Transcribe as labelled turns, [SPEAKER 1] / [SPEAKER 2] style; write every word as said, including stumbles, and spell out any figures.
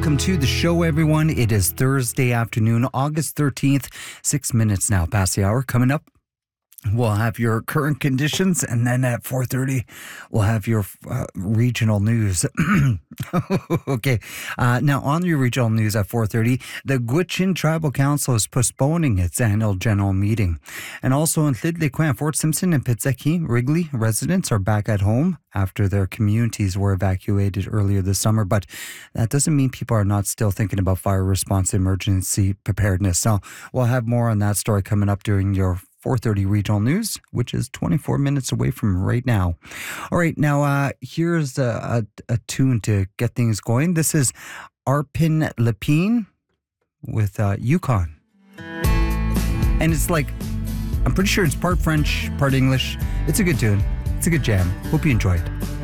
[SPEAKER 1] welcome to the show, everyone. It is Thursday afternoon, August thirteenth, six minutes now past the hour. Coming up, we'll have your current conditions, and then at four thirty, we'll have your uh, regional news. Okay, uh, now on your regional news at four thirty, the Gwich'in Tribal Council is postponing its annual general meeting. And also in Llydliquin, Fort Simpson and Pitzeki, Wrigley residents are back at home after their communities were evacuated earlier this summer. But that doesn't mean people are not still thinking about fire response emergency preparedness. So we'll have more on that story coming up during your four thirty regional news, which is twenty-four minutes away from right now. All right, now uh, here's a, a, a tune to get things going. This is Arpin Lepine with uh, Yukon. And it's like, I'm pretty sure it's part French, part English. It's a good tune. It's a good jam. Hope you enjoy it.